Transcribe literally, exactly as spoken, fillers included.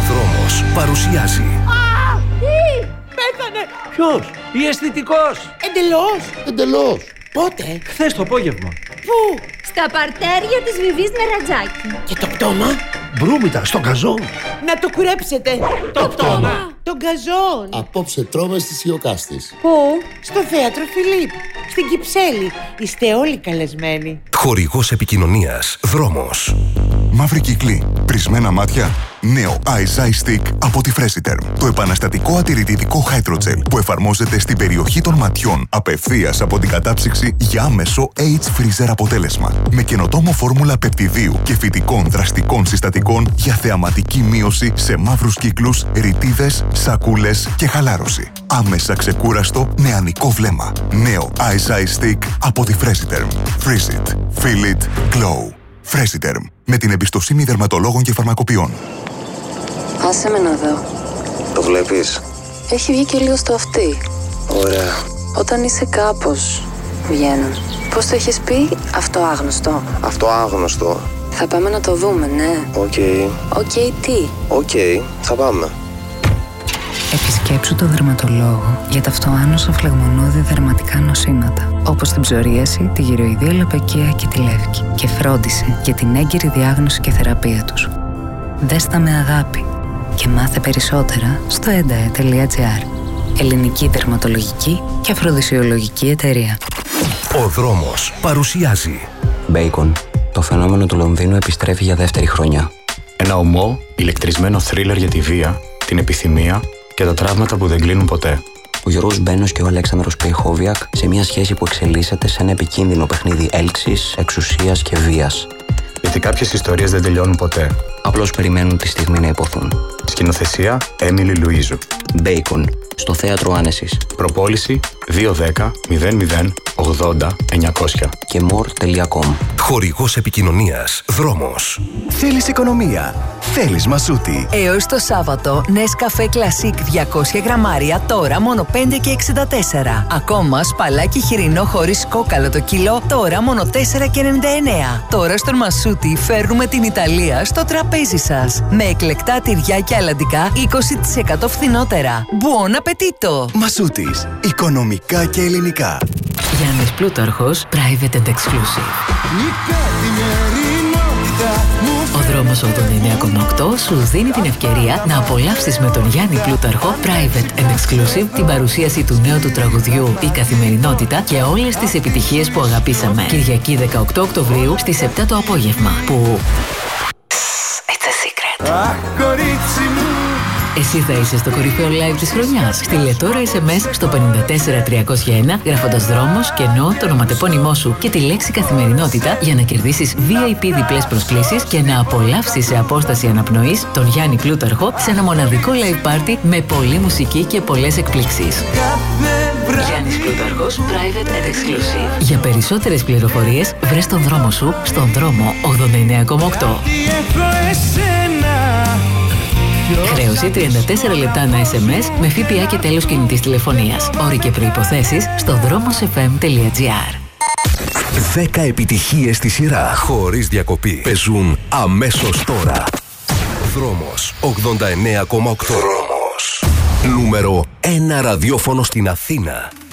Δρόμος παρουσιάζει. Α! Τι! Πέθανε! Ποιος? Η αισθητικός! Εντελώς! Εντελώς! Πότε? Χθες το απόγευμα. Πού? Στα παρτέρια της Βιβής Νερατζάκη. Και το πτώμα? Μπρούμητα στο καζό. Να το κουρέψετε! Το πτώμα! Τον καζόν! Απόψε τρώμε στις Ιωκάστης. Πού? Στο θέατρο Φιλίπ, στην Κυψέλη. Είστε όλοι καλεσμένοι. Χορηγός επικοινωνίας Δρόμος. Μαύρη κύκλη, πρισμένα μάτια. Νέο Eyes Eye Stick από τη Freshiterm. Το επαναστατικό ατηρητικό Hydrogel που εφαρμόζεται στην περιοχή των ματιών απευθείας από την κατάψυξη για άμεσο Age Freezer αποτέλεσμα. Με καινοτόμο φόρμουλα πεπτιδίου και φυτικών δραστικών συστατικών για θεαματική μείωση σε μαύρους κύκλους, ρητίδες, σακούλες και χαλάρωση. Άμεσα ξεκούραστο νεανικό βλέμμα. Νέο Eyes Eye Stick από τη Freshiterm. Freeze it. Feel it. Glow. Freshiterm. Με την εμπιστοσύνη δερματολόγων και φαρμακοποιών. Άσε με να δω. Το βλέπεις? Έχει βγει και λίγο στο αυτί. Ωραία. Όταν είσαι κάπως, βγαίνουν. Πώς το έχεις πει? Αυτό άγνωστο. Αυτό άγνωστο. Θα πάμε να το δούμε, ναι. Οκ. Okay. Οκ, okay, τι? Οκ, okay, θα πάμε. Επισκέψου τον δερματολόγο για τα αυτοάνωσα φλεγμονώδη δερματικά νοσήματα, όπως την ψωρίαση, τη γυροειδία λαπαικία και τη λεύκη, και φρόντισε για την έγκυρη διάγνωση και θεραπεία τους. Δέστα με αγάπη και μάθε περισσότερα στο εντε τελεία τζι άρ. Ελληνική δερματολογική και αφροδισιολογική εταιρεία. Ο Δρόμος παρουσιάζει. Bacon. Το φαινόμενο του Λονδίνου επιστρέφει για δεύτερη χρονιά. Ένα ομό, ηλεκτρισμένο θρίλερ για τη βία, την επιθυμία και τα τραύματα που δεν κλείνουν ποτέ. Ο Γιώργος Μπένος και ο Αλέξανδρος Πεϊχόβιακ σε μια σχέση που εξελίσσεται σε ένα επικίνδυνο παιχνίδι έλξης, εξουσίας και βίας. Γιατί κάποιες ιστορίες δεν τελειώνουν ποτέ. Απλώς περιμένουν τη στιγμή να υποθούν. Σκηνοθεσία Έμιλι Λουίζου. Bacon. Στο θέατρο Άνεσης. Προπόληση δύο ένα μηδέν μηδέν μηδέν ογδόντα εννιακόσια. Και more τελεία com. Χορηγός επικοινωνίας Δρόμος. Θέλεις οικονομία? Θέλεις Μασούτη. Έως το Σάββατο, Nescafé Classic διακόσια γραμμάρια τώρα μόνο πέντε και εξήντα τέσσερα. Ακόμα σπαλάκι χοιρινό χωρίς κόκαλο το κιλό τώρα μόνο τέσσερα και ενενήντα εννέα. Τώρα στον Μασούτη φέρνουμε την Ιταλία στο τραπέζι σας. Με εκλεκτά τυριά και αλαντικά είκοσι τοις εκατό φθηνότερα. Buon appetito! Μασούτης. Οικονομικά και ελληνικά. Γιάννης Πλούταρχος, Private and Exclusive. Ο Δρόμος ογδόντα εννέα κόμμα οκτώ σου δίνει την ευκαιρία να απολαύσεις με τον Γιάννη Πλούταρχο, Private and Exclusive, την παρουσίαση του νέου του τραγουδιού «Η Καθημερινότητα» και όλες τις επιτυχίες που αγαπήσαμε. Κυριακή δεκαοκτώ Οκτωβρίου στις επτά το απόγευμα. Που... It's a secret. Αχ, κορίτσι μου. Εσύ θα είσαι στο κορυφαίο live της χρονιάς. Στείλε τώρα ες εμ ες στο πέντε τέσσερα τριακόσια ένα γράφοντας Δρόμος και ενώ το ονοματεπώνυμό σου και τη λέξη Καθημερινότητα για να κερδίσεις βι άι πι διπλές προσκλήσεις και να απολαύσεις σε απόσταση αναπνοής τον Γιάννη Πλούταρχο σε ένα μοναδικό live party με πολλή μουσική και πολλές εκπλήξεις. Γιάννης Πλούταρχος, Private and Exclusive. Για περισσότερες πληροφορίες βρες τον δρόμο σου στον δρόμο ογδόντα εννέα κόμμα οκτώ. Χρέωση τριάντα τέσσερα λεπτά ένα ες εμ ες με ΦΠΑ και τέλος κινητής τηλεφωνίας. Όροι και προϋποθέσεις στο δρόμος εφ εμ τελεία τζι άρ. δέκα επιτυχίες στη σειρά χωρίς διακοπή παίζουν αμέσως τώρα. Δρόμος ογδόντα εννέα κόμμα οκτώ. Δρόμος. Νούμερο ένα ραδιόφωνο στην Αθήνα.